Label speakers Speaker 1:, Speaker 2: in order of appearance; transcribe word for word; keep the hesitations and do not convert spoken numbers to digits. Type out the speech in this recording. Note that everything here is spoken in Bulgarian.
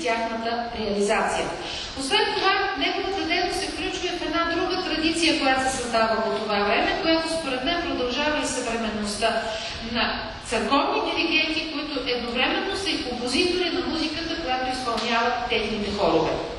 Speaker 1: тяхната реализация. Освен това, неговата дейност се включва в една друга традиция, която се създава по това време, която според мен продължава и съвременността на църковни диригенти, които едновременно са и композитори на музиката, която изпълняват техните хорове.